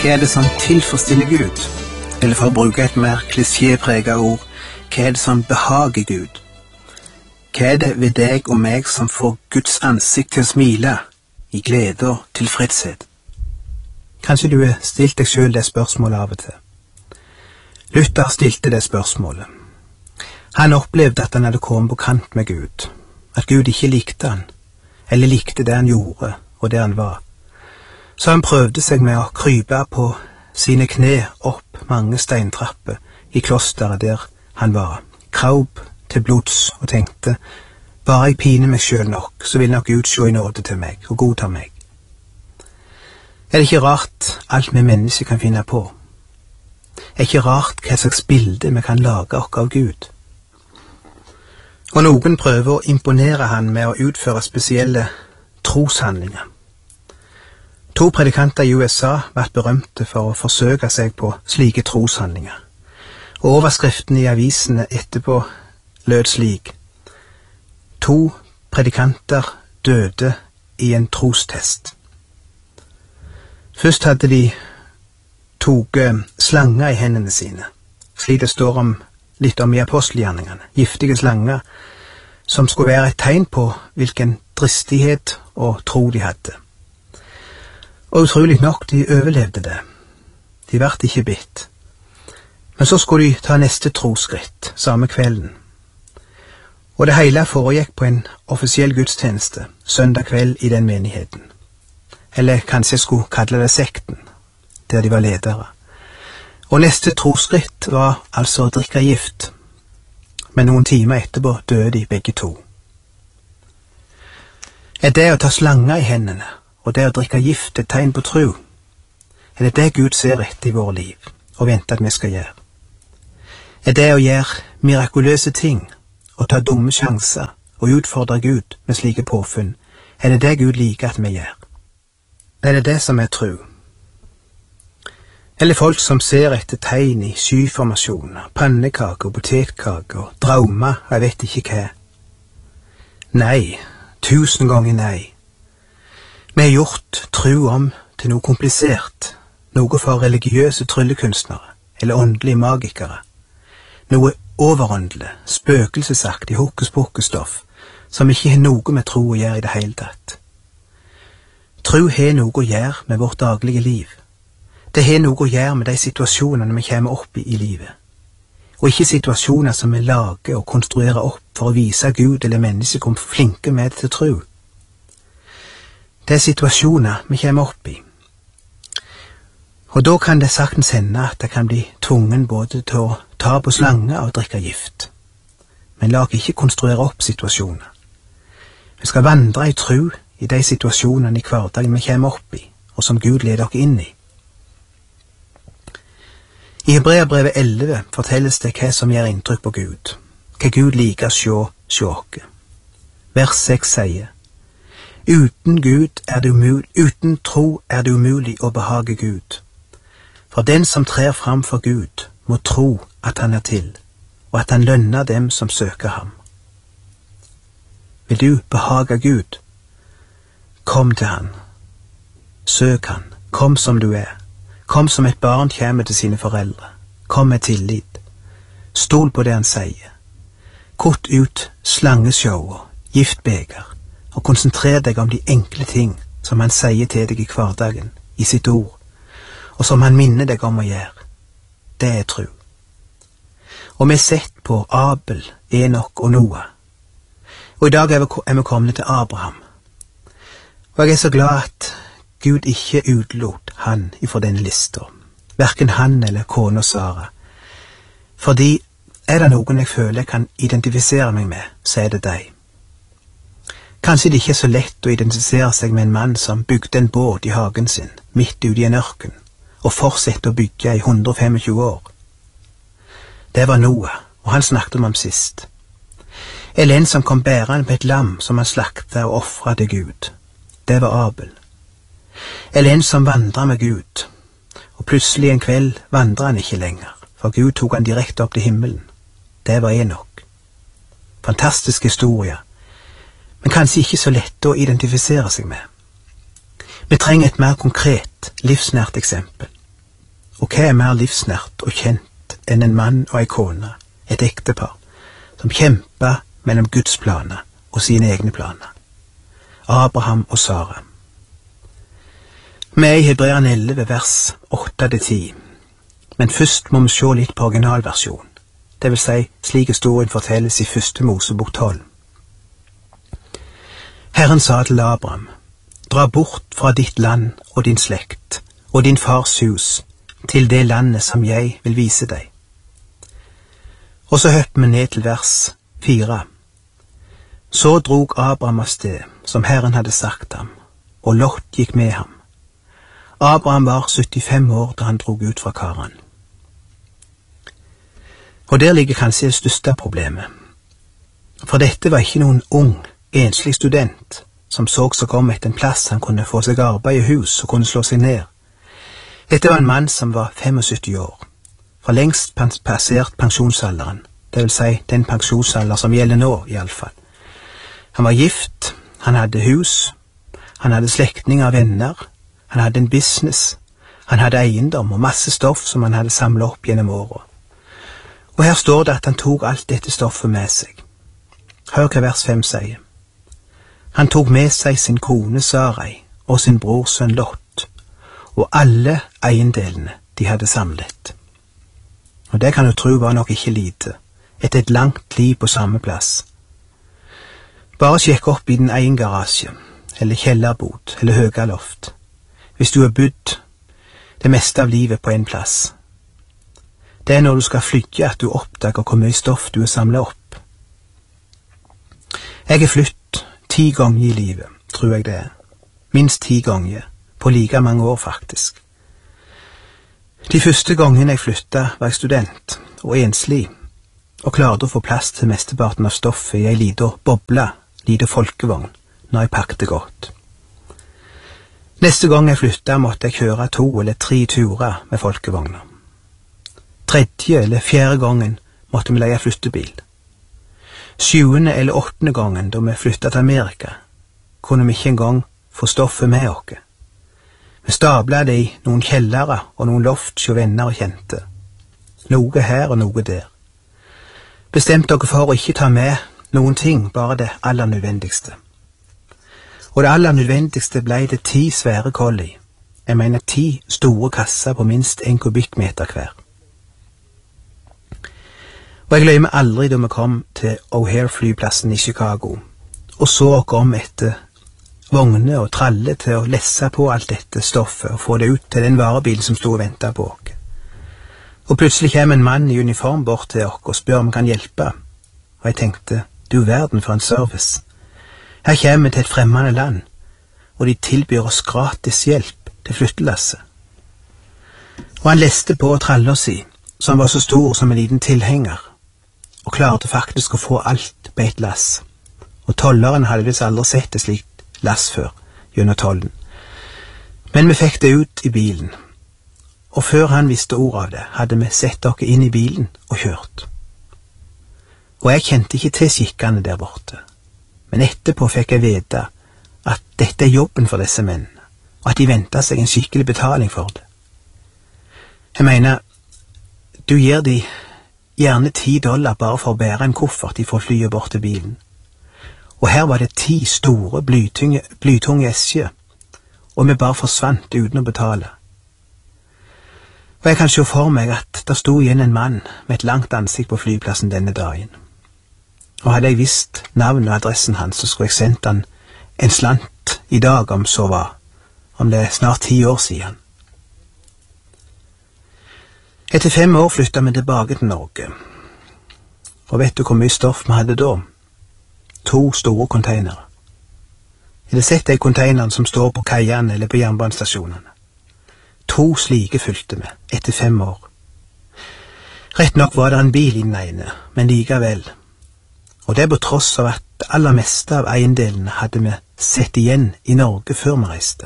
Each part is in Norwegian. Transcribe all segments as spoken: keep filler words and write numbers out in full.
Hva er det som tilfredsstiller Gud? Eller for å bruke et mer klisjépreget ord, hva er det som behager Gud? Hva er det ved deg og meg som får Guds ansikt til å smile, i glede og tilfredshet? Kanskje du har stilt deg selv det spørsmålet av og til. Luther stilte det spørsmålet. Han opplevde at han hadde kommet på kant med Gud, at Gud ikke likte han, eller likte det han gjorde og det han var. Så han prøvde seg med å krype på sine kne opp mange steintrapper i klosteret der han var, kraup til blods og tenkte, bare jeg piner meg selv nok, så vil nok Gud se i nåde til meg og godta meg. Er det ikke rart alt vi mennesker kan finne på? Er det ikke rart hva slags bilde vi kan lage oss av Gud? Og noen prøver å imponere han med å utføre spesielle troshandlinger. To predikanter i U S A ble berømte for å forsøke seg på slike troshandlinger, og overskriften i avisene etterpå lød slik: To predikanter døde i en trostest. Først hadde de toget slanger i hendene sine, slik det står om, litt om i apostelgjerningene, giftige slanger, som skulle være et tegn på hvilken dristighet og tro de hadde. Og utrolig nok, de overlevde det. De ble ikke bitt. Men så skulle de ta neste troskritt, samme kvelden. Og det hele foregikk på en offisiell gudstjeneste, søndag kveld i den menigheten. Eller kanskje jeg skulle kalle det sekten, der de var ledere. Og neste troskritt var altså å drikke gift. Men noen timer etterpå døde de begge to. Er det å ta slanger i hendene, og det å drikke gift et tegn på tro? Er det det Gud ser etter i våre liv, og venter at vi skal gjøre? Er det å gjøre mirakuløse ting, og ta dumme sjanser, og utfordre Gud med slike påfunn? Er det det Gud liker at vi gjør? Er det det som er tro? Eller folk som ser etter tegn i skyformasjoner, pannekaker, potetkaker, drømmer, jeg vet ikke hva? Nei, tusen ganger nei. Vi har gjort tro om til noe komplisert, noe for religiøse tryllekunstnere, eller åndelige magikere. Noe overåndelig, spøkelsesaktig hokus-pokus-stoff, som ikke har noe med tro å gjøre i det hele tatt. Tro har noe å gjøre med vårt daglige liv. Det har noe å gjøre med de situasjonene vi kommer opp i i livet. Og ikke situasjoner som vi lager og konstruerer opp for å vise Gud eller mennesker hvor flinke vi er til tro. Det er situasjoner vi kommer opp i. Og da kan det saktens hende at det kan bli tvungen både til å ta på slanger og drikke gift. Men la oss ikke konstruere opp situasjoner. Vi skal vandre i tro i de situasjonene i hverdagen vi kommer opp i, og som Gud leder oss inn i. I Hebreerbrevet elleve fortelles det hva som gjør inntrykk på Gud, hva Gud liker å se, se oss. Vers seks sier: Uten Gud er det umulig, uten tro er det umulig å behage Gud. For den som trer fram for Gud, må tro at han er til, og at han lønner dem som søker ham. Vil du behage Gud? Kom til han. Søk han. Kom som du er. Kom som et barn kommer til sine foreldre. Kom med tillit. Stol på det han sier. Kutt ut slangeshow og giftbeger, og konsentrer deg om de enkle ting som han sier til deg i hverdagen, i sitt ord, og som han minner deg om å gjøre. Det er tro. Og vi har sett på Abel, Enok og Noah. Og i dag er vi kommet til Abraham. Og jeg er så glad at Gud ikke utelot han ifra denne lista, hverken han eller kona Sara. Fordi er det noen jeg føler jeg kan identifisere meg med, så er det deg. Kanskje det ikke er så lett å identifisere seg med en mann som bygde en båt i hagen sin, midt ute i en ørken, og fortsatte å bygge i hundre og tjuefem år. Det var Noah, og han snakket om ham sist. Eller en som kom bærende på et lam som han slaktet og offret til Gud. Det var Abel. Eller en som vandret med Gud, og plutselig en kveld vandret han ikke lenger, for Gud tok han direkte opp til himmelen. Det var Enok. Fantastisk historie, men kanskje ikke så lett å identifisere seg med. Vi trenger et mer konkret, livsnært eksempel. Og hva er mer livsnært og kjent enn en mann og ei kone, et ektepar, som kjemper mellom Guds planer og sine egne planer? Abraham og Sara. Vi er i Hebreerne elleve, vers åtte til ti. Men først må vi se litt på originalversjonen, det vil si slik historien fortelles i første Mosebok tolv. Herren sa til Abraham, dra bort fra ditt land og din slekt og din fars hus til det landet som jeg vil vise deg. Og så hopper vi ned til vers fire. Så drog Abraham av sted, som Herren hadde sagt ham, og Lot gikk med ham. Abraham var syttifem år da han drog ut fra Karan. Og der ligger kanskje det største problemet. For dette var ikke noen ung, enslig student som så seg om etter en plass han kunne få seg arbeid i hus og kunne slå seg ned. Dette var en mann som var syttifem år, for lengst passert pensjonsalderen, det vil si den pensjonsalder som gjelder nå i alle fall. Han var gift, han hadde hus, han hadde slektninger og venner, han hadde en business, han hadde eiendom og masse stoff som han hadde samlet opp gjennom året. Og her står det at han tok alt dette stoffet med seg. Hør hva vers fem sier. Han tok med seg sin kone Sarai og sin brorsønn Lot, og alle eiendelene de hadde samlet. Og det kan du tro var nok ikke lite, etter et langt liv på samme plass. Bare sjekk opp i din egen garasje, eller kjellerbod, eller høga loft, hvis du har bodd det meste av livet på en plass. Det er når du skal flytte at du oppdager hvor mye stoff du har samlet opp. Jeg har flytt ti ganger i livet, tror jeg det er. Minst ti ganger, på like mange år faktisk. De første gangene jeg flyttet var jeg student og enslig, og klarte å få plass til mesteparten av stoffet i ei liten boble, liten folkevogn, når jeg pakket godt. Neste gang jeg flyttet måtte jeg kjøre to eller tre turer med folkevogner. Tredje eller fjerde gangen måtte vi leie flyttebil. Sjuende eller åttende gangen da vi flyttet til Amerika, kunne vi ikke engang få stoffet med oss. Vi stablet det i noen kjellere og noen loft hos venner og kjente. Noe her og noe der. Bestemte dere for å ikke ta med noen ting, bare det aller nødvendigste. Og det aller nødvendigste ble det ti svære kolli. Jeg mener ti store kasser på minst en kubikkmeter hver. Og jeg glemmer aldri da vi kom til O'Hare-flyplassen i Chicago, og så oss om etter vogne og tralle til å lesse på alt dette stoffet og få det ut til den varebilen som stod og ventet på oss. Og plutselig kom en mann i uniform bort til oss og spør om han kan hjelpe. Og jeg tenkte, du verden for en service. Her kommer vi til et fremmede land, og de tilbyr oss gratis hjelp til flyttelasset. Og han leste på tralla si, som var så stor som en liten tilhenger, og klarte faktisk å få alt på et lass. Og tolleren hadde visst aldri sett et slikt lass før, gjennom tollen. Men vi fikk det ut i bilen, og før han visste ord av det, hadde vi sett dere inn i bilen og kjørt. Og jeg kjente ikke til skikkene der borte, men etterpå fikk jeg vite at dette er jobben for disse mennene, og at de ventet seg en skikkelig betaling for det. Jeg mener, du gir de gjerne ti dollar bare for å bære en koffert de får flyet bort til bilen. Og her var det ti store blytunge, blytunge esker, og vi bare forsvant uten å betale. Og jeg kan se for meg at det stod igjen en mann med et langt ansikt på flyplassen denne dagen. Og hadde jeg visst navnet og adressen hans, så skulle jeg sendt han en slant i dag om så var, om det er snart ti år siden. Etter fem år flyttet vi tilbake til Norge. Og vet du hvor mye stoff vi hadde da? To store containere. Jeg hadde sett de containerne som står på kaiene eller på jernbanestasjonene. To slike fylte vi, etter fem år. Rett nok var det en bil i den ene, men likevel. Og det på tross av at det aller meste av eiendelene hadde vi sett igjen i Norge før vi reiste.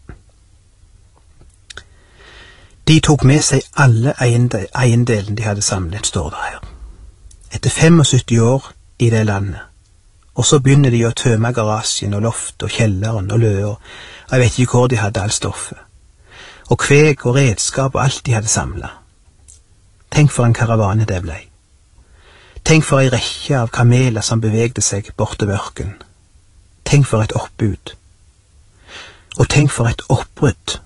De tok med seg alle eiendelene de hadde samlet, står det her. Etter syttifem år i det landet. Og så begynner de å tømme garasjen og loft og kjelleren og løer, og jeg vet ikke hvor de hadde all stoffet. og kveg og redskap og alt de hadde samlet. Tenk for en karavane det ble. Tenk for ei rekke av kameler som bevegde seg bortover ørken. Tenk for et oppbud. Og tenk for et oppbrudd.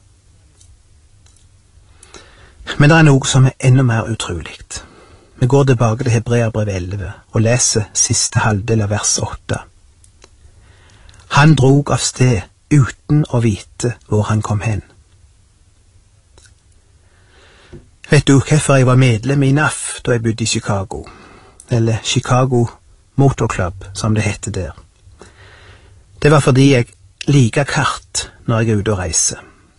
Men det er noe som er enda mer utroligt. Vi går tilbake til Hebreerbrev elleve og leser siste halvdel av vers åtte. Han drog av sted uten å vite hvor han kom hen. Vet du hvorfor jeg var medlem i N A F da jeg bodde i Chicago? Eller Chicago Motor Club, som det heter der. Det var fordi jeg liker kart når jeg er ute og reiser.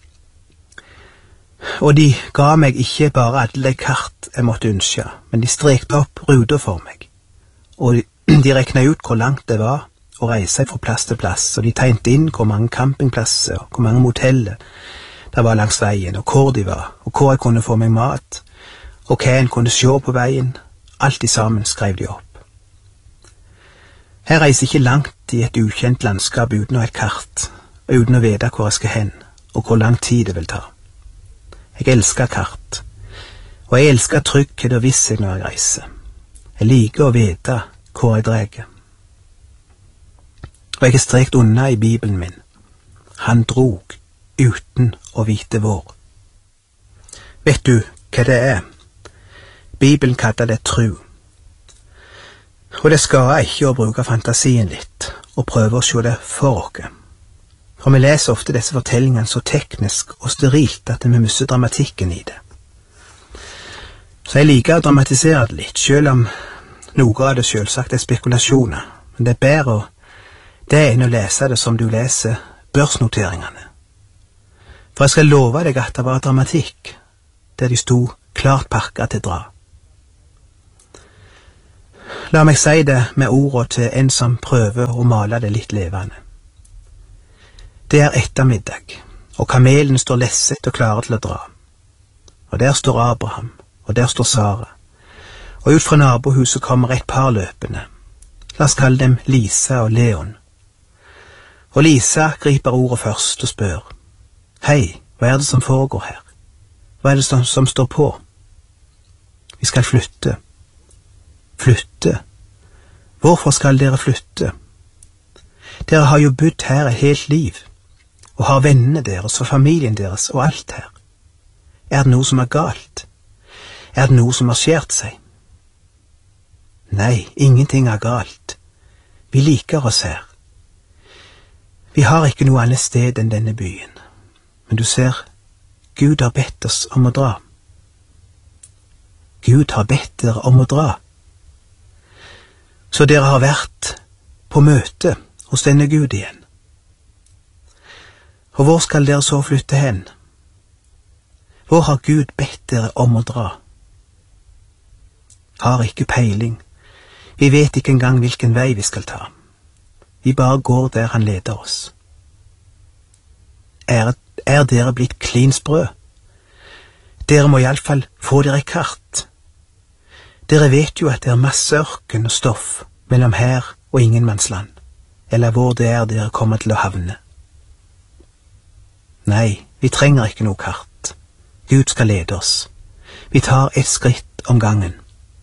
Og de ga meg ikke bare alle de kart jeg måtte ønske, men de strekte opp ruter for meg. Og de reknet ut hvor langt det var å reise fra plass til plass, og de tegnte inn hvor mange campingplasser og hvor mange moteller det var langs veien, og hvor de var, og hvor jeg kunne få meg mat, og hva en kunne se på veien. Alt i sammen skrev de opp. Jeg reiser ikke langt i et ukjent landskap uten å ha et kart, og uten å vite hvor jeg skal hen, og hvor lang tid det vil ta. Jeg elsker kart, og jeg elsker trygghet og visshet når jeg reiser. Jeg liker å vite hvor jeg drar. Og jeg har strekt unna i Bibelen min. Han drog uten å vite hvor. Vet du hva det er? Bibelen kaller det tru. Og det skader ikke å bruke fantasien litt, og prøve å se det for oss. For vi leser ofte disse fortellingene så teknisk og sterilt at vi mister dramatikken i det. Så jeg liker å dramatisere det litt, selv om noe av det selvsagt er spekulasjoner. Men det er bedre det enn å lese det som du leser børsnoteringene. For jeg skal love deg at det var dramatikk, der de sto klart pakket til dra. La meg si det med ordene til en som prøver å male det litt levende. Det er ettermiddag, og kamelen står lesset og klare til å dra. Og der står Abraham, og der står Sara. Og ut fra nabohuset kommer et par løpende. La oss kalle dem Lisa og Leon. Og Lisa griper ordet først og spør. Hei, hva er det som foregår her? Hva er det som, som står på? Vi skal flytte. Flytte? Hvorfor skal dere flytte? Dere har jo bodd her et helt liv, og har vennene deres og familien deres og alt her. Er det noe som er galt? Er det noe som har skjert seg? Nei, ingenting er galt. Vi liker oss her. Vi har ikke noe annet sted enn denne byen. Men du ser, Gud har bedt oss om å dra. Gud har bedt dere om å dra. Så dere har vært på møte hos denne Gud igjen. Og hvor skal dere så flytte hen? Hvor har Gud bedt dere om å dra? Har ikke peiling. Vi vet ikke engang hvilken vei vi skal ta. Vi bare går der han leder oss. Er, er dere blitt klinsprø? Dere må i alle fall få dere kart. Dere vet jo at det er masse ørken og stoff mellom her og ingenmannsland, eller hvor det er dere kommer til å havne. Nei, vi trenger ikke noe kart. Gud skal lede oss. Vi tar et skritt om gangen.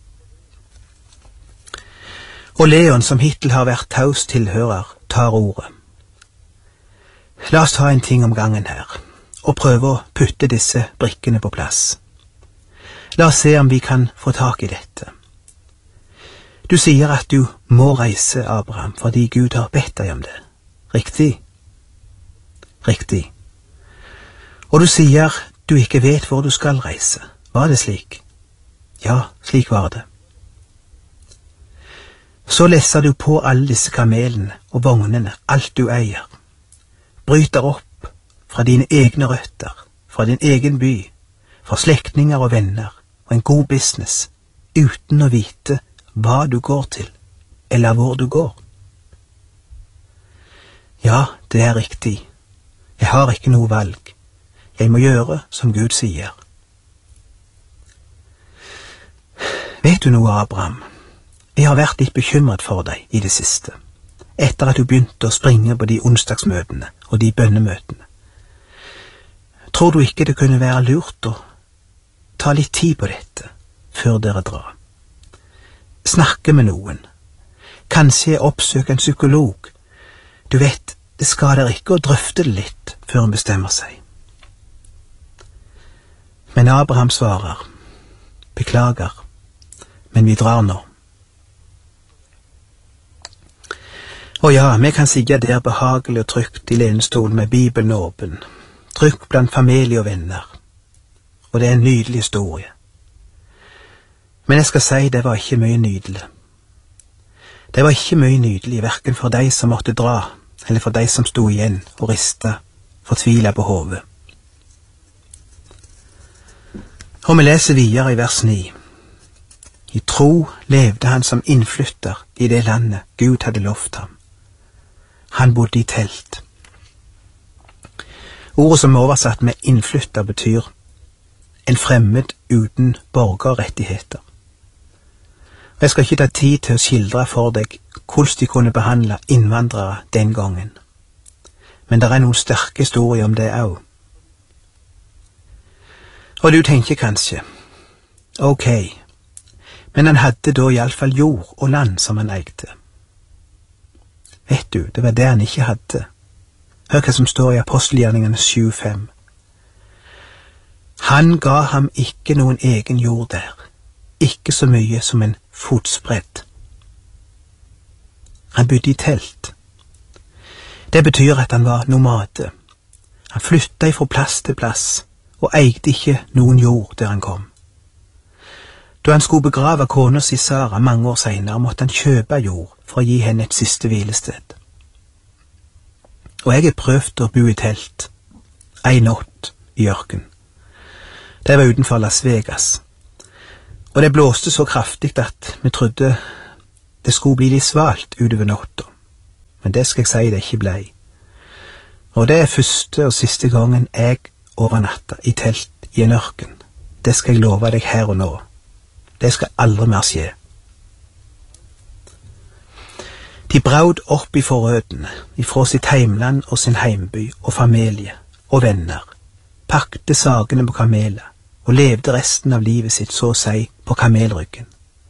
Og Leon, som hittil har vært taus tilhører, tar ordet. La oss ta en ting om gangen her, og prøve å putte disse brikkene på plass. La oss se om vi kan få tak i dette. Du sier at du må reise, Abraham, fordi Gud har bedt deg om det. Riktig? Riktig. Og du sier du ikke vet hvor du skal reise. Var det slik? Ja, slik var det. Så lesser du på alle disse kamelene og vognene, alt du eier. Bryter opp fra dine egne røtter, fra din egen by, fra slektninger og venner, og en god business, uten å vite hva du går til, eller hvor du går. Ja, det er riktig. Jeg har ikke noe valg. Jeg må gjøre som Gud sier. Vet du noe, Abraham? Jeg har vært litt bekymret for deg i det siste, etter at du begynte å springe på de onsdagsmøtene og de bønnemøtene. Tror du ikke det kunne være lurt å ta litt tid på dette før dere drar? Snakke med noen. Kanskje oppsøke en psykolog. Du vet, det skader ikke å drøfte det litt før en bestemmer seg. Men Abraham svarer, beklager, men vi drar nå. Og ja, vi kan sigge der behagelig og trygt i lenestolen med Bibelen åpen, trygt blant familie og venner, og det er en nydelig historie. Men jeg skal si det var ikke mye nydelig. Det var ikke mye nydelig, hverken for de som måtte dra, eller for de som stod igjen og ristet, fortvilet på hodet. Og vi leser videre i vers ni. I tro levde han som innflytter i det landet Gud hadde lovt ham. Han bodde i telt. Ordet som er oversatt med innflytter betyr en fremmed uten borgerrettigheter. Og jeg skal ikke ta tid til å skildre for deg hvordan de kunne behandle innvandrere den gangen. Men det er noen sterke historier om det også. Og du tenker kanskje, ok, men han hadde da i alle fall jord og land som han eide. Vet du, det var det han ikke hadde. Hør hva som står i Apostelgjerningene sju fem. Han ga ham ikke noen egen jord der, ikke så mye som en fotsbredd. Han bodde i telt. Det betyr at han var nomade. Han flyttet fra plass til plass, og eide ikke noen jord der han kom. Da han skulle begrave kona si Sara mange år senere, måtte han kjøpe jord for å gi henne et siste hvilested. Og jeg har prøvd å bo i telt, en natt i ørken. Det var utenfor Las Vegas, og det blåste så kraftig at vi trodde det skulle bli litt svalt utover natta. Men det skal jeg si det ikke blei. Og det er første og siste gangen jeg overnatta i telt i en ørken. Det skal jeg love deg her og nå. Det skal aldri mer skje. De braud opp i forrødene, ifra sitt heimland og sin heimby og familie og venner, pakte sagene på kameler og levde resten av livet sitt så å si på kamelryggen.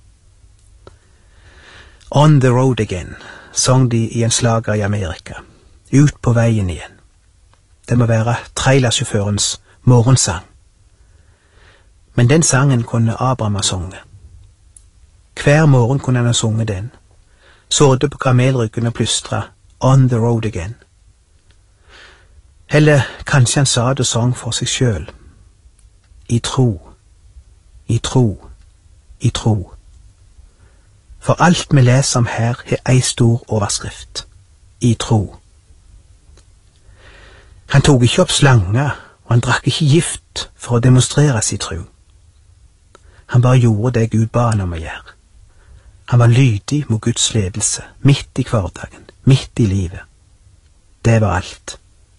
On the road again, sang de i en slager i Amerika, ut på veien igjen. Det må være trailersjåførens morgensang. Men den sangen kunne Abraham ha sunget. Hver morgen kunne han ha sunget den, sådde på kamelryggen og plystra On the road again. Eller kanskje han sa det og sang for seg sjøl. I tro, i tro, i tro. For alt vi leser om her har ei stor overskrift. I tro. Han tok ikke opp slanger, og han drakk ikke gift for å demonstrere sin tro. Han bare gjorde det Gud ba han om å gjøre. Han var lydig mot Guds ledelse, midt i hverdagen, midt i livet. Det var alt.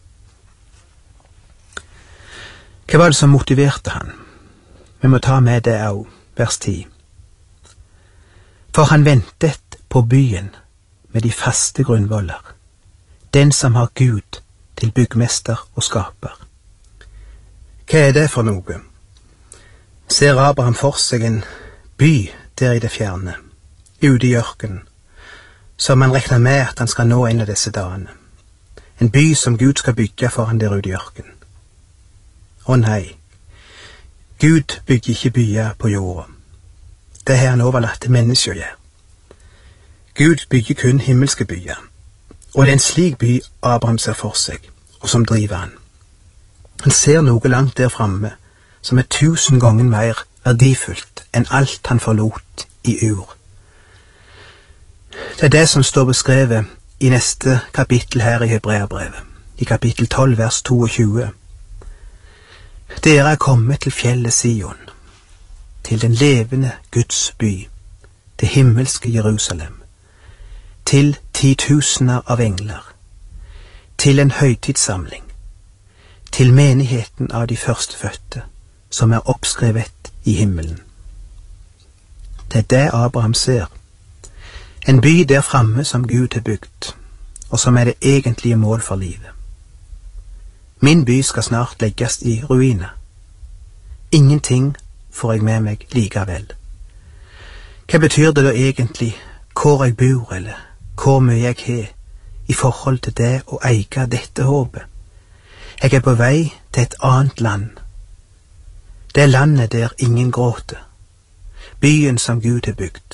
Hva var det som motiverte han? Vi må ta med det også, vers ti. For han ventet på byen med de faste grunnvoller, den som har Gud til byggmester og skaper. Hva er det for noe? Ser Abraham for seg en by der i det fjerne, ute i ørkenen, som han regner med at han skal nå en av disse dagene. En by som Gud skal bygge for han der ute i ørkenen. Å nei, Gud bygger ikke byer på jorda. Det har han overlatt til mennesker å gjøre. Gud bygger kun himmelske byer, og det er en slik by Abraham ser for seg, og som driver han. Han ser noe langt der framme, som er tusen ganger mer verdifullt enn alt han forlot i Ur. Det er det som står beskrevet i neste kapittel her i Hebreabrevet, i kapittel tolv, vers tjueto. Dere er kommet til fjellet Sion, til den levende Guds by, det himmelske Jerusalem, til titusener av engler, til en høytidssamling, til menigheten av de førstefødte, som er oppskrevet i himmelen. Det er det Abraham ser. En by der framme som Gud har bygd, og som er det egentlige mål for livet. Min by skal snart legges i ruiner. Ingenting får jeg med meg likevel. Hva betyr det da egentlig hvor jeg bor, eller hvor mye jeg har, i forhold til det å eie dette håpet? Jeg er på vei til et annet land. Det landet der ingen gråter. Byen som Gud har bygd.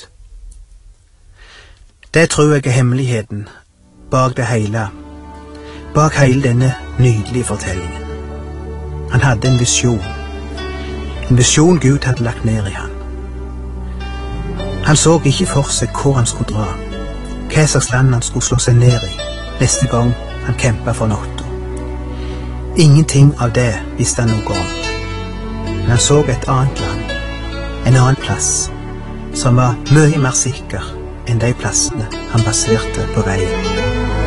Det tror jeg er hemmeligheten bak det hele, bak hele denne nydelige fortellingen. Han hadde en visjon. En visjon Gud hadde lagt ned i han. Han så ikke for seg hvor han skulle dra, hva slags land han skulle slå seg ned i neste gang han kjempet for natta. Ingenting av det visste han noe om. Men han så et annet land, en annen plass, som var mye mer sikker enn de plassene han baserte på veien.